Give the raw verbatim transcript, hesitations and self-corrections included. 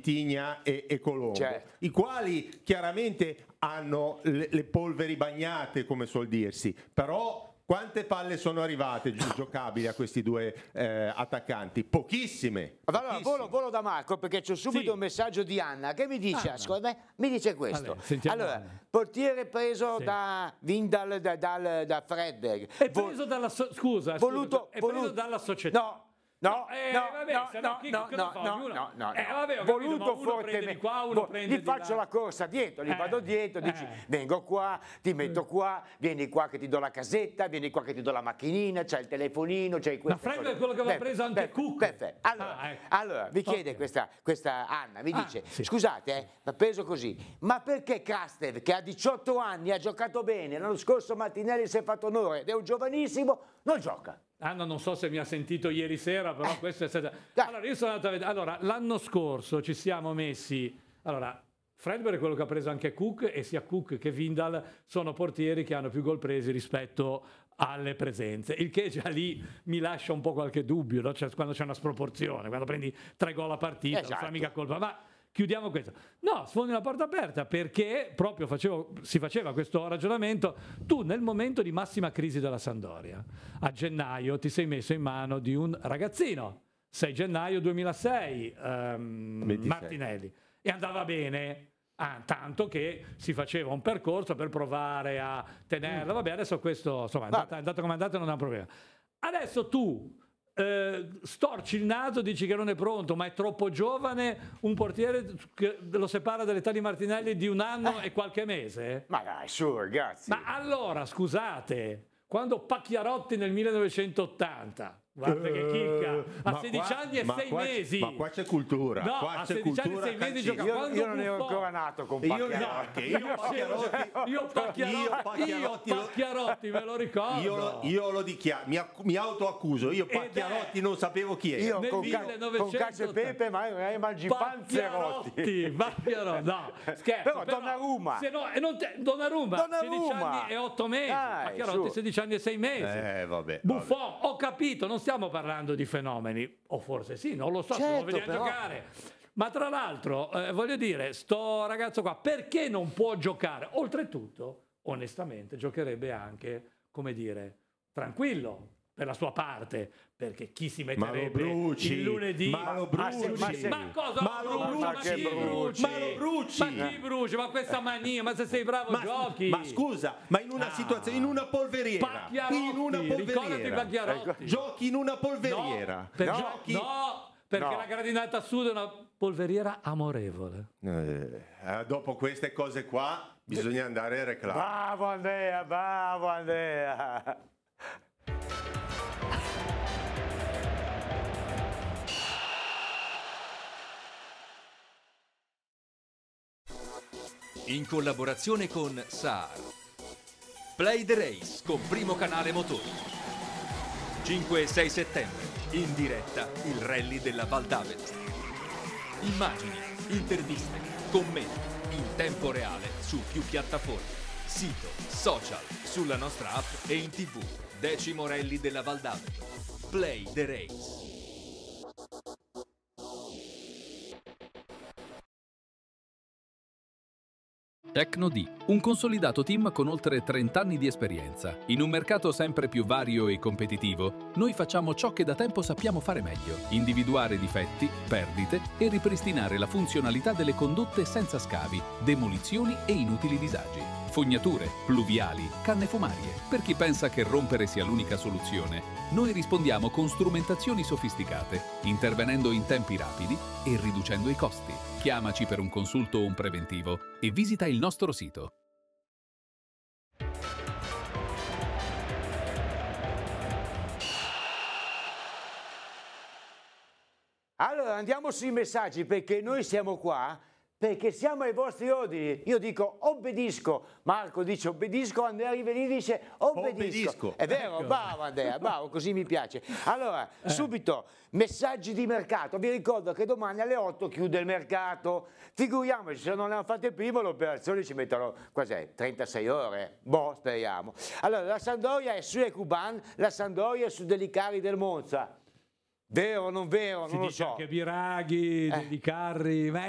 Vitigna e, e Colombo, certo. i quali chiaramente hanno le, le polveri bagnate, come suol dirsi, però quante palle sono arrivate gi- giocabili a questi due eh, attaccanti? Pochissime. Allora, pochissime. volo, volo da Marco, perché c'è subito Sì. un messaggio di Anna che mi dice, Anna. ascolta, mi dice questo. Allora, sentiamo allora, Anna. portiere preso Sì. da Vindal, da, dal, da Fredberg. È Vo- preso dalla so- scusa, voluto, scusa, è preso voluto- dalla società. No. No, Eh, no, vabbè, no, se no no, chi- no, cosa no, fa? no, Ognuno- no, no, Eh, no. vabbè, ho capito, voluto ma uno prende fortemente, di qua, uno vo- prende gli di faccio là. la corsa dietro, gli Eh, vado dietro, dici eh. vengo qua, ti metto qua, vieni qua che ti do la casetta, vieni qua che ti do la macchinina, c'è il telefonino, c'è questo. Fred è quello che aveva preso anche perfetto, Cook. Perfetto. Allora, Ah, ecco. allora, vi chiede Ok. questa, questa Anna, mi Ah, dice, sì. scusate, eh, ma preso così, ma perché Krastev, che ha diciotto anni, ha giocato bene, l'anno scorso Martinelli si è fatto onore ed è un giovanissimo, non gioca? Anna non so se mi ha sentito ieri sera, però Eh. questo è stato... Dai. Allora, io sono andato a vedere... Allora, l'anno scorso ci siamo messi... Allora, Fredberg è quello che ha preso anche Cook e sia Cook che Vindal sono portieri che hanno più gol presi rispetto alle presenze, il che già lì mi lascia un po' qualche dubbio, no? Cioè, quando c'è una sproporzione, quando prendi tre gol a partita, Esatto. non fa mica colpa, ma chiudiamo questo. No, sfondi la porta aperta perché proprio facevo, si faceva questo ragionamento. Tu nel momento di massima crisi della Sampdoria, a gennaio ti sei messo in mano di un ragazzino, sei gennaio duemilasei, ehm, ventisei. Martinelli, e andava bene. Ah, tanto che si faceva un percorso per provare a tenerlo. Vabbè, adesso questo insomma, è andato, è andato come è andato, non è un problema. Adesso tu eh, storci il naso, dici che non è pronto, ma è troppo giovane. Un portiere che lo separa dall'età di Martinelli di un anno e qualche mese? Ma dai, su ragazzi. Ma allora, scusate, quando Pacchiarotti nel millenovecentottanta, guarda che chicca, a Ma sedici qua- anni e ma sei qua- mesi. Ma qua c'è cultura. No, qua a c'è sedici anni e cultura sei mesi calcistica. gioca- Io, quando io non ero Buffon- ancora nato con Io Pacchiarotti. neanche, io Pacchiarotti, Io Pacchiarotti, io io Pacchiarotti, lo- Pacchiarotti me lo ricordo. io, lo- io lo dichiaro, mi, acc- mi autoaccuso, io Ed è- Pacchiarotti non sapevo chi era. Io Nel con, ca- millenovecento con cacio e pepe, ma ma mangi panzerotti. Pacchiarotti, Pacchiarotti, no, scherzo. Però Donnarumma. Se no, e non te, Donnarumma, Donnarumma. sedici anni e otto mesi, Dai, Pacchiarotti su. sedici anni e sei mesi. Eh, vabbè. Buffon, ho capito, non stiamo parlando di fenomeni, o forse sì, non lo so, se Certo, lo vediamo però. giocare. Ma tra l'altro, eh, voglio dire, sto ragazzo qua, perché non può giocare? Oltretutto, onestamente, giocherebbe anche, come dire, tranquillo per la sua parte, perché chi si Ma lo metterebbe bruci, il lunedì? ma lo Ma se- bruci, ma se- Ma cosa? ma lo bruci? ma Ma che chi bruci? bruci? Ma lo bruci? Ma chi bruci? Ma questa mania, ma se sei bravo Ma, giochi. ma scusa, ma in una Ah. situazione, in una polveriera, Pacchiarotti, in una ricordati polveriera, Pacchiarotti. giochi in una polveriera, No, per- giochi... no, perché No. la gradinata sud è una polveriera amorevole. Eh, eh, dopo queste cose qua bisogna andare a reclamo. Bravo Andrea, bravo Andrea. In collaborazione con Saar. Play the Race con Primo Canale Motori. cinque e sei settembre, in diretta il rally della Val d'Avet. Immagini, interviste, commenti, in tempo reale su più piattaforme. Sito, social, sulla nostra app e in tv. Decimo rally della Val d'Avet. Play the Race. Tecnodi, un consolidato team con oltre trenta anni di esperienza. In un mercato sempre più vario e competitivo, noi facciamo ciò che da tempo sappiamo fare meglio: individuare difetti, perdite e ripristinare la funzionalità delle condotte senza scavi, demolizioni e inutili disagi. Fognature, pluviali, canne fumarie. Per chi pensa che rompere sia l'unica soluzione, noi rispondiamo con strumentazioni sofisticate, intervenendo in tempi rapidi e riducendo i costi. Chiamaci per un consulto o un preventivo e visita il nostro sito. Allora andiamo sui messaggi, perché noi siamo qua perché siamo ai vostri ordini. Io dico obbedisco, Marco dice obbedisco, Andrea Rivelini dice obbedisco. Obbedisco. È vero, Ecco. bravo Andrea, bravo, così mi piace. Allora, subito, messaggi di mercato. Vi ricordo che domani alle otto chiude il mercato. Figuriamoci, se non le hanno fatte prima le operazioni ci mettono, cos'è, trentasei ore? Boh, speriamo. Allora, la Sampdoria è su Ecuban, la Sampdoria è su Delicari del Monza. Vero o non vero? Si Non lo dice so. anche Biraghi, Eh. Deli Carri, ma